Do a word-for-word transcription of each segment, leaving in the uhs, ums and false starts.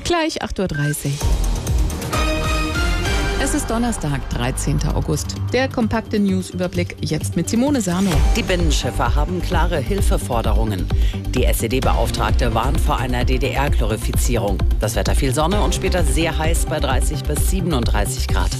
Gleich acht Uhr dreißig. Es ist Donnerstag, dreizehnter August. Der kompakte News-Überblick jetzt mit Simone Sarno. Die Binnenschiffer haben klare Hilfeforderungen. Die S E D-Beauftragte warnt vor einer D D R-Glorifizierung. Das Wetter viel Sonne und später sehr heiß bei dreißig bis siebenunddreißig Grad.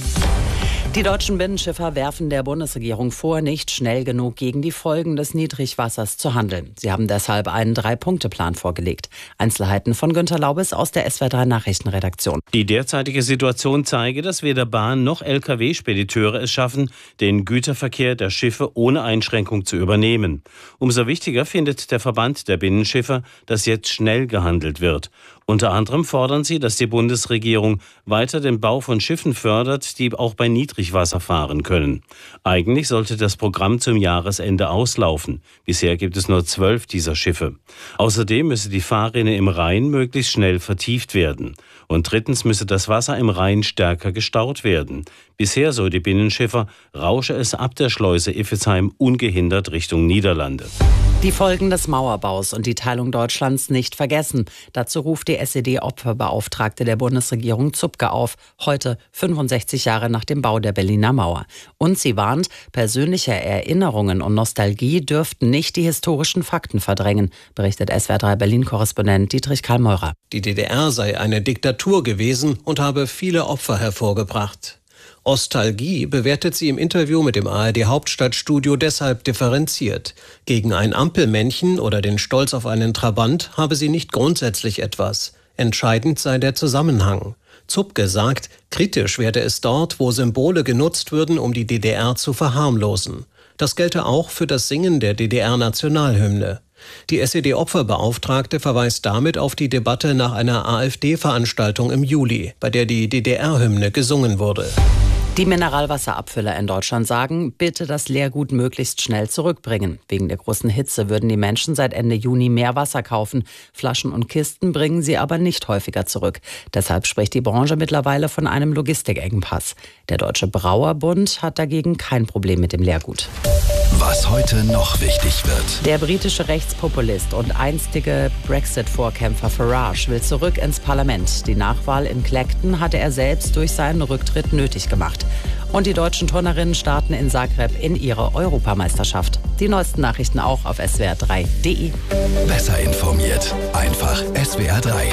Die deutschen Binnenschiffer werfen der Bundesregierung vor, nicht schnell genug gegen die Folgen des Niedrigwassers zu handeln. Sie haben deshalb einen Drei-Punkte-Plan vorgelegt. Einzelheiten von Günter Laubes aus der S W R drei Nachrichtenredaktion. Die derzeitige Situation zeige, dass weder Bahn- noch L K W-Spediteure es schaffen, den Güterverkehr der Schiffe ohne Einschränkung zu übernehmen. Umso wichtiger findet der Verband der Binnenschiffer, dass jetzt schnell gehandelt wird. Unter anderem fordern sie, dass die Bundesregierung weiter den Bau von Schiffen fördert, die auch bei Niedrigwasser fahren können. Eigentlich sollte das Programm zum Jahresende auslaufen. Bisher gibt es nur zwölf dieser Schiffe. Außerdem müsse die Fahrrinne im Rhein möglichst schnell vertieft werden. Und drittens müsse das Wasser im Rhein stärker gestaut werden. Bisher, so die Binnenschiffer, rausche es ab der Schleuse Iffezheim ungehindert Richtung Niederlande. Die Folgen des Mauerbaus und die Teilung Deutschlands nicht vergessen. Dazu ruft die S E D-Opferbeauftragte der Bundesregierung Zupke auf, heute fünfundsechzig Jahre nach dem Bau der Berliner Mauer. Und sie warnt, persönliche Erinnerungen und Nostalgie dürften nicht die historischen Fakten verdrängen, berichtet S W R drei Berlin-Korrespondent Dietrich Karl-Meurer. Die D D R sei eine Diktatur gewesen und habe viele Opfer hervorgebracht. Ostalgie bewertet sie im Interview mit dem A R D-Hauptstadtstudio deshalb differenziert. Gegen ein Ampelmännchen oder den Stolz auf einen Trabant habe sie nicht grundsätzlich etwas. Entscheidend sei der Zusammenhang. Zupke sagt, kritisch werde es dort, wo Symbole genutzt würden, um die D D R zu verharmlosen. Das gelte auch für das Singen der D D R-Nationalhymne. Die S E D-Opferbeauftragte verweist damit auf die Debatte nach einer AfD-Veranstaltung im Juli, bei der die D D R-Hymne gesungen wurde. Die Mineralwasserabfüller in Deutschland sagen, bitte das Leergut möglichst schnell zurückbringen. Wegen der großen Hitze würden die Menschen seit Ende Juni mehr Wasser kaufen. Flaschen und Kisten bringen sie aber nicht häufiger zurück. Deshalb spricht die Branche mittlerweile von einem Logistikengpass. Der Deutsche Brauerbund hat dagegen kein Problem mit dem Leergut. Was heute noch wichtig wird. Der britische Rechtspopulist und einstige Brexit-Vorkämpfer Farage will zurück ins Parlament. Die Nachwahl in Clacton hatte er selbst durch seinen Rücktritt nötig gemacht. Und die deutschen Turnerinnen starten in Zagreb in ihre Europameisterschaft. Die neuesten Nachrichten auch auf S W R drei punkt D E. Besser informiert. Einfach S W R drei.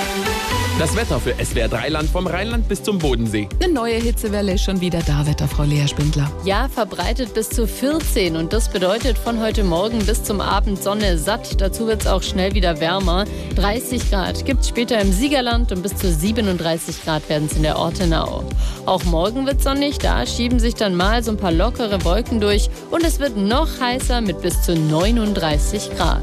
Das Wetter für S W R drei Land vom Rheinland bis zum Bodensee. Eine neue Hitzewelle ist schon wieder da, Wetterfrau Lea Spindler. Ja, verbreitet bis zu vierzehn und das bedeutet von heute Morgen bis zum Abend Sonne satt. Dazu wird es auch schnell wieder wärmer. dreißig Grad gibt es später im Siegerland und bis zu siebenunddreißig Grad werden es in der Ortenau. Auch morgen wird sonnig, da schieben sich dann mal so ein paar lockere Wolken durch und es wird noch heißer mit bis zu neununddreißig Grad.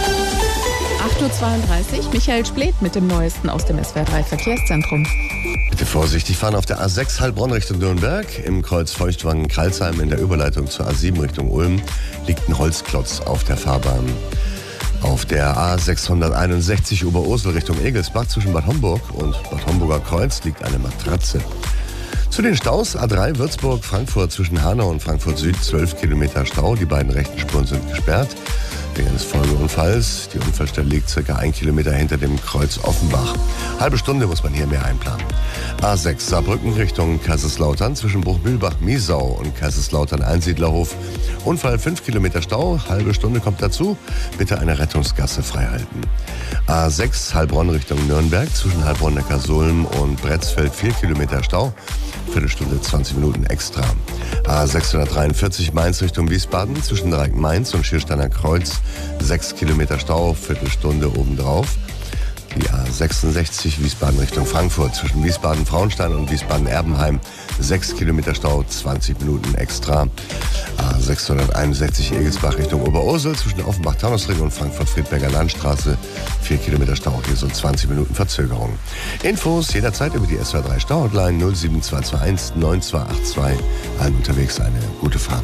acht Uhr zweiunddreißig, Michael Splet mit dem Neuesten aus dem S W R drei Verkehrszentrum. Bitte vorsichtig fahren auf der A sechs Heilbronn Richtung Nürnberg. Im Kreuz Feuchtwangen-Kralsheim in der Überleitung zur A sieben Richtung Ulm liegt ein Holzklotz auf der Fahrbahn. Auf der A sechshunderteinundsechzig Oberursel Richtung Egelsbach zwischen Bad Homburg und Bad Homburger Kreuz liegt eine Matratze. Zu den Staus A drei Würzburg, Frankfurt zwischen Hanau und Frankfurt Süd zwölf Kilometer Stau. Die beiden rechten Spuren sind gesperrt wegen eines Folgeunfalls. Die Unfallstelle liegt circa ein Kilometer hinter dem Kreuz Offenbach. Halbe Stunde muss man hier mehr einplanen. A sechs Saarbrücken Richtung Kaiserslautern zwischen Bruchmühlbach-Miesau und Kaiserslautern-Einsiedlerhof. Unfall fünf Kilometer Stau, halbe Stunde kommt dazu. Bitte eine Rettungsgasse freihalten. A sechs Heilbronn Richtung Nürnberg zwischen Heilbronn-Neckarsulm und Bretzfeld vier Kilometer Stau. Viertelstunde, zwanzig Minuten extra. A sechshundertdreiundvierzig Mainz Richtung Wiesbaden zwischen Dreieck-Mainz und Schiersteiner Kreuz sechs Kilometer Stau, Viertelstunde obendrauf. Die A sechsundsechzig Wiesbaden Richtung Frankfurt zwischen Wiesbaden-Frauenstein und Wiesbaden-Erbenheim sechs Kilometer Stau, zwanzig Minuten extra. A sechshunderteinundsechzig Egelsbach Richtung Oberursel zwischen Offenbach-Taunusring und Frankfurt-Friedberger Landstraße vier Kilometer Stau, hier so zwanzig Minuten Verzögerung. Infos jederzeit über die S W R drei Stau-Hotline null sieben zwei zwei eins neun zwei acht zwei. Allen unterwegs eine gute Fahrt.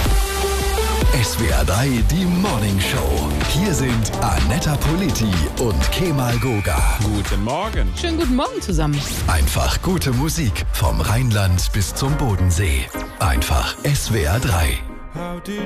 S W R drei, die Morning Show. Hier sind Annetta Politi und Kemal Goga. Guten Morgen. Schönen guten Morgen zusammen. Einfach gute Musik vom Rheinland bis zum Bodensee. Einfach S W R drei.